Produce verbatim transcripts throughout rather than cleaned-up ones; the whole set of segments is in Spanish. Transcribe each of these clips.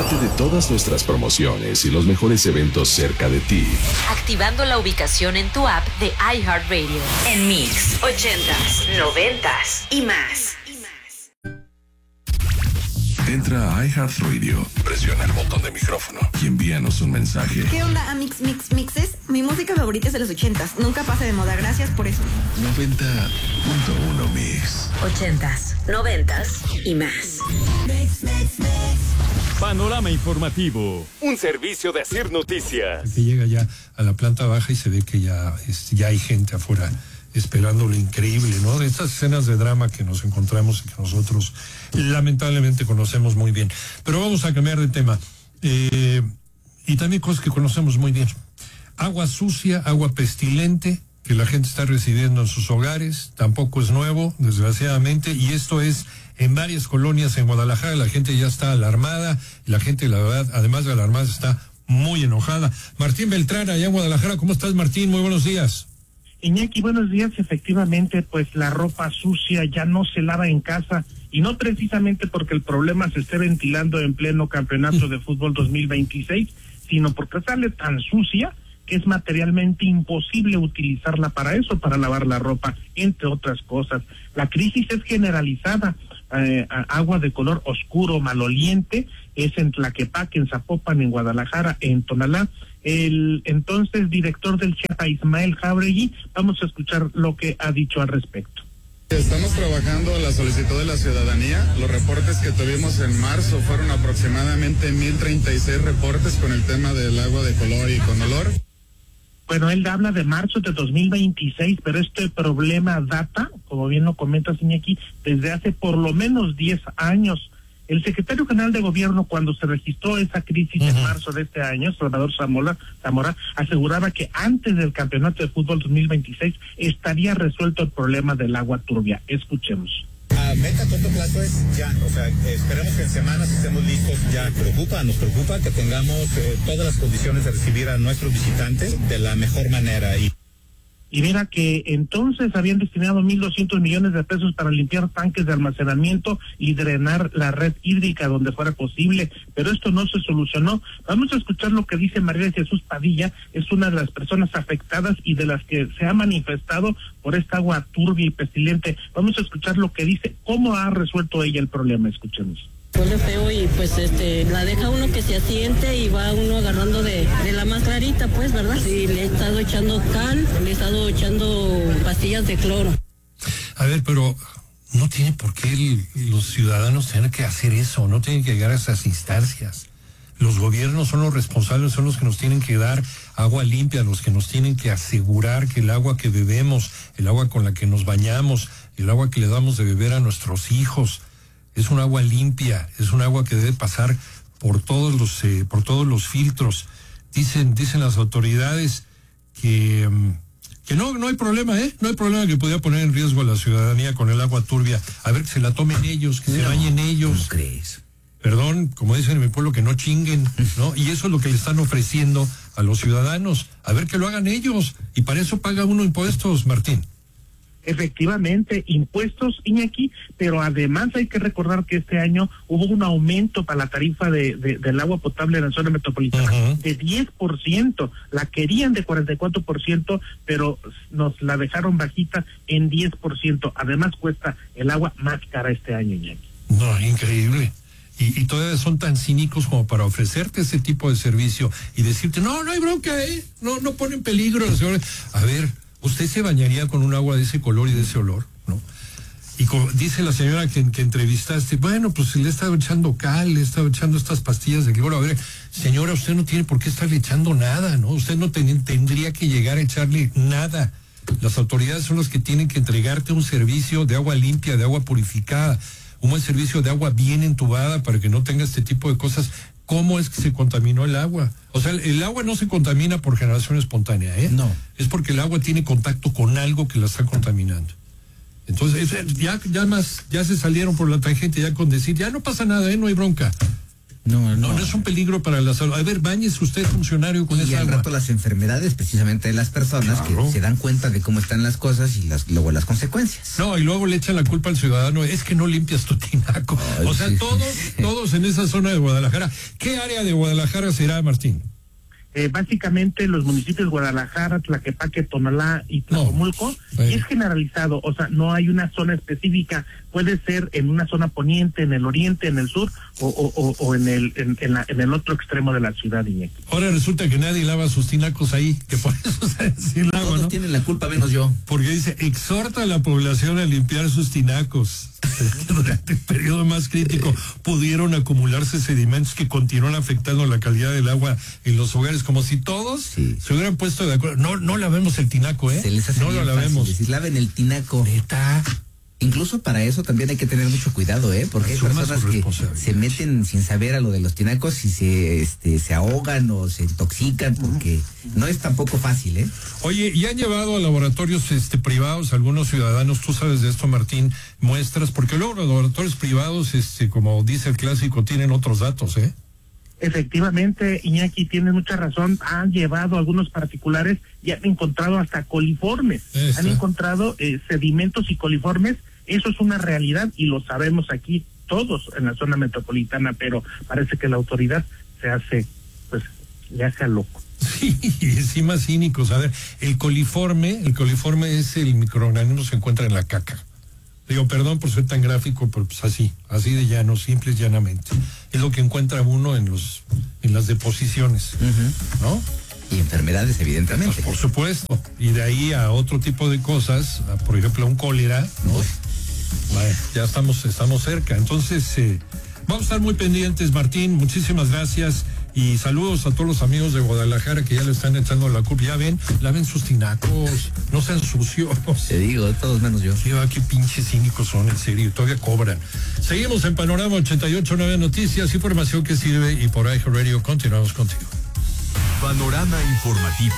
Entérate de todas nuestras promociones y los mejores eventos cerca de ti, activando la ubicación en tu app de iHeartRadio. En Mix, ochentas, noventas y más. Entra a iHeartRadio, presiona el botón de micrófono y envíanos un mensaje. ¿Qué onda, Amix Mix Mixes? Mi música favorita es de los ochentas. Nunca pasa de moda. Gracias por eso. noventa punto uno Mix. Ochentas, noventas y más. Mix, mix, mix. Panorama informativo. Un servicio de Asir Noticias. Que llega ya a la planta baja y se ve que ya, es, ya hay gente afuera esperando lo increíble, ¿no? De estas escenas de drama que nos encontramos y que nosotros lamentablemente conocemos muy bien. Pero vamos a cambiar de tema. Eh, y también cosas que conocemos muy bien. Agua sucia, agua pestilente, que la gente está recibiendo en sus hogares, tampoco es nuevo, desgraciadamente, y esto es en varias colonias en Guadalajara. La gente ya está alarmada, y la gente, la verdad, además de alarmada, está muy enojada. Martín Beltrán, allá en Guadalajara, ¿cómo estás, Martín? Muy buenos días. Iñaki, buenos días. Efectivamente, pues la ropa sucia ya no se lava en casa, y no precisamente porque el problema se esté ventilando en pleno campeonato de fútbol dos mil veintiséis, sino porque sale tan sucia que es materialmente imposible utilizarla para eso, para lavar la ropa, entre otras cosas. La crisis es generalizada. Eh, agua de color oscuro, maloliente, es en Tlaquepaque, en Zapopan, en Guadalajara, en Tonalá. El entonces director del Chiapa, Ismael Jauregui, vamos a escuchar lo que ha dicho al respecto. Estamos trabajando a la solicitud de la ciudadanía. Los reportes que tuvimos en marzo fueron aproximadamente mil treinta y seis reportes con el tema del agua de color y con olor. Bueno, él habla de marzo de dos mil veintiséis, pero este problema data, como bien lo comenta Iñaki, desde hace por lo menos diez años. El secretario general de gobierno, cuando se registró esa crisis uh-huh. en marzo de este año, Salvador Zamora, Zamora, aseguraba que antes del campeonato de fútbol dos mil veintiséis estaría resuelto el problema del agua turbia. Escuchemos. A meta a corto plazo es ya, o sea, esperemos que en semanas estemos listos ya. Preocupa, nos preocupa que tengamos eh, todas las condiciones de recibir a nuestros visitantes de la mejor manera. Y Y mira que entonces habían destinado mil doscientos millones de pesos para limpiar tanques de almacenamiento y drenar la red hídrica donde fuera posible, pero esto no se solucionó. Vamos a escuchar lo que dice María de Jesús Padilla, es una de las personas afectadas y de las que se ha manifestado por esta agua turbia y pestilente. Vamos a escuchar lo que dice, cómo ha resuelto ella el problema. Escuchemos. Huele feo y pues este la deja uno que se asiente y va uno agarrando de, de la más clarita, pues, ¿verdad? Sí, le he estado echando cal, le he estado echando pastillas de cloro. A ver, pero no tiene por qué el, los ciudadanos tener que hacer eso, no tienen que llegar a esas instancias. Los gobiernos son los responsables, son los que nos tienen que dar agua limpia, los que nos tienen que asegurar que el agua que bebemos, el agua con la que nos bañamos, el agua que le damos de beber a nuestros hijos, es un agua limpia, es un agua que debe pasar por todos los eh, por todos los filtros. Dicen dicen las autoridades que que no no hay problema, ¿eh? No hay problema que pudiera poner en riesgo a la ciudadanía con el agua turbia. A ver, que se la tomen ellos, que no, se bañen ellos. ¿Cómo crees? Perdón, como dicen en mi pueblo, que no chinguen, ¿no? Y eso es lo que le están ofreciendo a los ciudadanos. A ver, que lo hagan ellos. Y para eso paga uno impuestos, Martín. Efectivamente, impuestos, Iñaki, pero además hay que recordar que este año hubo un aumento para la tarifa de, de del agua potable en la zona metropolitana uh-huh. de diez por ciento. La querían de cuarenta y cuatro por ciento, pero nos la dejaron bajita en diez por ciento. Además cuesta el agua más cara este año, Iñaki. No, increíble. Y, y todavía son tan cínicos como para ofrecerte ese tipo de servicio y decirte, no, no hay bronca, ¿eh? No, no pone en peligro. A ver, ¿usted se bañaría con un agua de ese color y de ese olor? ¿No? Y como dice la señora que, que entrevistaste, bueno, pues le he estado echando cal, le he estado echando estas pastillas de cloro. A ver, señora, usted no tiene por qué estarle echando nada, ¿no? Usted no ten, tendría que llegar a echarle nada. Las autoridades son las que tienen que entregarte un servicio de agua limpia, de agua purificada, un buen servicio de agua bien entubada para que no tenga este tipo de cosas. ¿Cómo es que se contaminó el agua? O sea, el, el agua no se contamina por generación espontánea, ¿eh? No. Es porque el agua tiene contacto con algo que la está contaminando. Entonces, ya, ya más, ya se salieron por la tangente ya con decir, ya no pasa nada, ¿eh? No hay bronca. No, no, no, no es un peligro para la salud. A ver, báñese usted, funcionario, con y esa al agua. rato las enfermedades precisamente de las personas claro. que se dan cuenta de cómo están las cosas y las, luego las consecuencias. No, y luego le echan la culpa al ciudadano, es que no limpias tu tinaco. Ay, o sea, sí, todos, sí. todos en esa zona de Guadalajara. ¿Qué área de Guadalajara será, Martín? Eh, básicamente los municipios Guadalajara, Tlaquepaque, Tonalá y Tlajomulco, no. y es generalizado, o sea, no hay una zona específica, puede ser en una zona poniente, en el oriente, en el sur, o, o, o, o en el en, en, la, en el otro extremo de la ciudad, Iñaki. Ahora resulta que nadie lava sus tinacos ahí, que por eso se decir el agua, Todos ¿no? tienen la culpa, menos yo. Porque dice, exhorta a la población a limpiar sus tinacos. Durante el periodo más crítico pudieron acumularse sedimentos que continúan afectando la calidad del agua en los hogares, como si todos sí. se hubieran puesto de acuerdo. No, no lavemos el tinaco, ¿eh? Se les hace no lo lavemos. Decir, laven el tinaco. Neta. Incluso para eso también hay que tener mucho cuidado, ¿eh? Porque hay personas que se meten sin saber a lo de los tinacos y se este se ahogan o se intoxican, porque uh-huh. no es tampoco fácil, ¿eh? Oye, ¿y han llevado a laboratorios este privados algunos ciudadanos, tú sabes de esto, Martín, muestras? Porque luego los laboratorios privados, este como dice el clásico, tienen otros datos, ¿eh? Efectivamente, Iñaki, tienes mucha razón, han llevado algunos particulares y han encontrado hasta coliformes, Esta. han encontrado eh, sedimentos y coliformes, eso es una realidad y lo sabemos aquí todos en la zona metropolitana, pero parece que la autoridad se hace, pues, le hace a loco. Sí, y encima cínicos, a ver, el coliforme, el coliforme es el microorganismo que se encuentra en la caca. Digo, perdón por ser tan gráfico, pero pues así, así de llano, simple y llanamente. Es lo que encuentra uno en los, en las deposiciones, uh-huh. ¿no? Y enfermedades, evidentemente. Pues, por supuesto. Y de ahí a otro tipo de cosas, a, por ejemplo, a un cólera, ¿no? Bueno, ya estamos, estamos cerca. Entonces, eh, vamos a estar muy pendientes, Martín. Muchísimas gracias. Y saludos a todos los amigos de Guadalajara que ya le están echando la culpa. Ya ven, laven sus tinacos, no sean sucios. Te digo, todos menos yo. Sí, va, qué pinches cínicos son, en serio, todavía cobran. Seguimos en Panorama ochenta y ocho punto nueve Noticias, información que sirve, y por iHeart Radio continuamos contigo. Panorama informativo.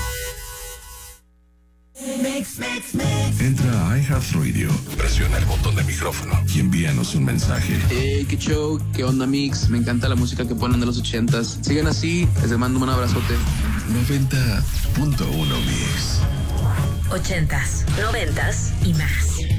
Mix, mix, mix. Entra a iHeartRadio, presiona el botón de micrófono y envíanos un mensaje. Hey, qué show, qué onda, Mix. Me encanta la música que ponen de los ochentas. Sigan así, les mando un abrazote. noventa punto uno Mix. Ochentas, noventas y más.